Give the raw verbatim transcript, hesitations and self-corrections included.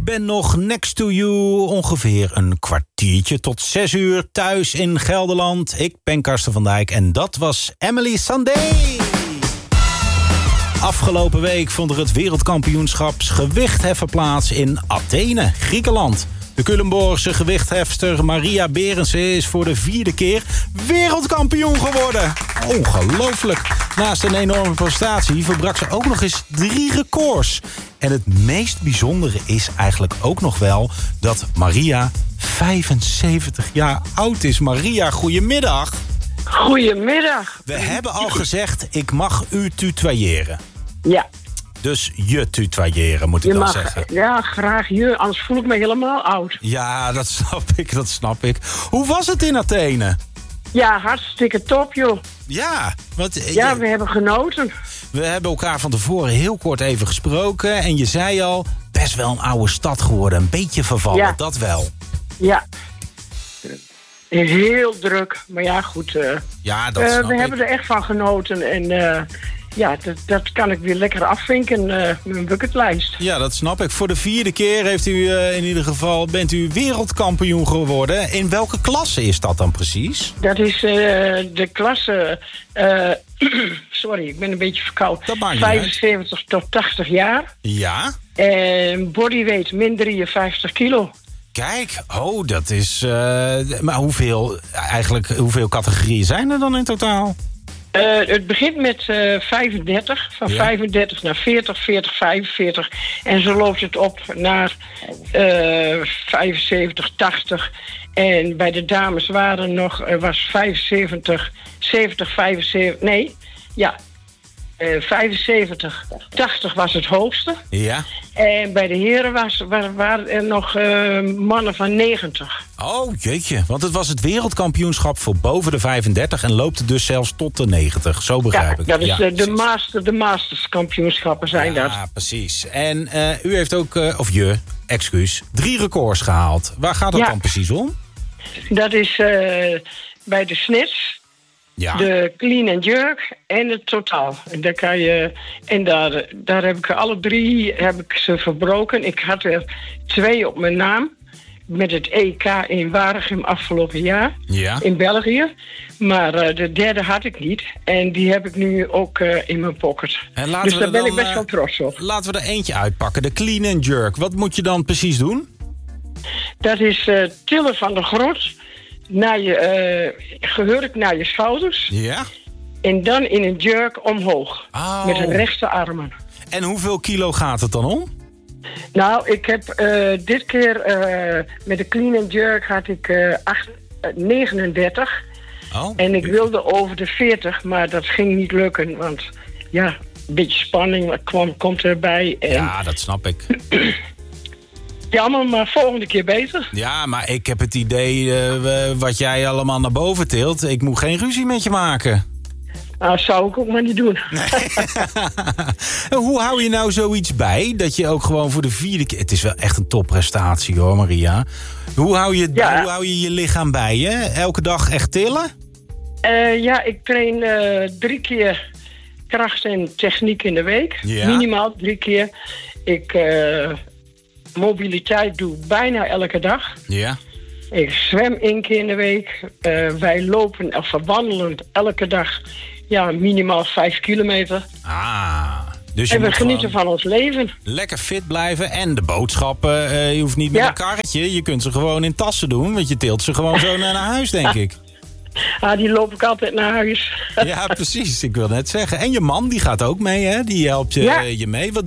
ben nog next to you ongeveer een kwartiertje tot zes uur thuis in Gelderland. Ik ben Karsten van Dijk en dat was Emily Sandé. Afgelopen week vond er het wereldkampioenschapsgewichtheffen plaats in Athene, Griekenland. De Culemborgse gewichthefster Maria Berensen is voor de vierde keer wereldkampioen geworden. Ongelooflijk. Naast een enorme prestatie verbrak ze ook nog eens drie records. En het meest bijzondere is eigenlijk ook nog wel dat Maria vijfenzeventig jaar oud is. Maria, goedemiddag. Goedemiddag. We hebben al gezegd, ik mag u tutoyeren. Ja. Dus je tutoyeren, moet ik je dan mag, zeggen. Ja, graag je, anders voel ik me helemaal oud. Ja, dat snap ik, dat snap ik. Hoe was het in Athene? Ja, hartstikke top, joh. Ja, wat, Ja, je, we hebben genoten. we hebben elkaar van tevoren heel kort even gesproken. En je zei al, best wel een oude stad geworden. Een beetje vervallen, Ja. dat wel. Ja. Heel druk, maar ja, goed. Uh, Ja, dat uh, snap we ik. hebben er echt van genoten. En uh, ja, dat, dat kan ik weer lekker afvinken uh, met mijn bucketlijst. Ja, dat snap ik. Voor de vierde keer heeft u uh, in ieder geval, bent u wereldkampioen geworden. In welke klasse is dat dan precies? Dat is uh, de klasse... Uh, sorry, ik ben een beetje verkoud. Dat maakt niet uit. vijfenzeventig tot tachtig jaar. Ja. En bodyweight min drieënvijftig kilo. Kijk, oh, dat is... Uh, maar hoeveel, eigenlijk, hoeveel categorieën zijn er dan in totaal? Uh, het begint met uh, vijfendertig. Van Ja. vijfendertig naar veertig, veertig, vijfenveertig. En zo loopt het op naar uh, vijfenzeventig, tachtig. En bij de dames waren nog, uh, was vijfenzeventig, zeventig, vijfenzeventig... Nee, ja. Uh, vijfenzeventig, tachtig was het hoogste. Ja. En bij de heren was, wa- waren er nog uh, mannen van negentig. Oh, jeetje. Want het was het wereldkampioenschap voor boven de vijfendertig... en loopt het dus zelfs tot de negentig. Zo begrijp Ja, ik. dat is Ja, de, de, precies. master, de masterskampioenschappen zijn dat. Ja, precies. En uh, u heeft ook, uh, of je, excuus, drie records gehaald. Waar gaat het Ja. dan precies om? Dat is uh, bij de snits, Ja. de clean and jerk en het totaal. En, daar, kan je, en daar, daar heb ik alle drie heb ik ze verbroken. Ik had er twee op mijn naam. Met het E K in Waregem afgelopen jaar. Ja. In België. Maar uh, de derde had ik niet. En die heb ik nu ook uh, in mijn pocket. En laten Dus we daar ben dan, ik best uh, wel trots op. Laten we er eentje uitpakken. De clean and jerk. Wat moet je dan precies doen? Dat is uh, tillen van de grond naar je uh, gehurkt naar je schouders. Ja. En dan in een jerk omhoog. Oh. Met de rechte armen. En hoeveel kilo gaat het dan om? Nou, ik heb uh, dit keer uh, met de clean and jerk had ik uh, acht, uh, negenendertig. Oh. En ik wilde over de veertig, maar dat ging niet lukken. Want ja, een beetje spanning kwam, komt erbij. En Ja, dat snap ik. jammer, maar volgende keer beter. Ja, maar ik heb het idee uh, wat jij allemaal naar boven tilt. Ik moet geen ruzie met je maken. Nou, zou ik ook maar niet doen. Hoe hou je nou zoiets bij? Dat je ook gewoon voor de vierde keer... Het is wel echt een topprestatie hoor, Maria. Hoe hou je, Ja. hoe hou je je lichaam bij je? Elke dag echt tillen? Uh, ja, ik train uh, drie keer kracht en techniek in de week. Ja. Minimaal drie keer. Ik uh, mobiliteit doe bijna elke dag. Ja. Ik zwem één keer in de week. Uh, wij lopen of wandelen elke dag ja, minimaal vijf kilometer. Ah, dus je En we moet genieten gewoon van ons leven. lekker fit blijven. En de boodschappen, uh, je hoeft niet met Ja. een karretje. Je kunt ze gewoon in tassen doen. Want je tilt ze gewoon zo naar huis, denk ik. Ah, die loop ik altijd naar huis. Ja, precies. Ik wil net zeggen. En je man, die gaat ook mee, hè? Die helpt je, Ja. je mee. Wat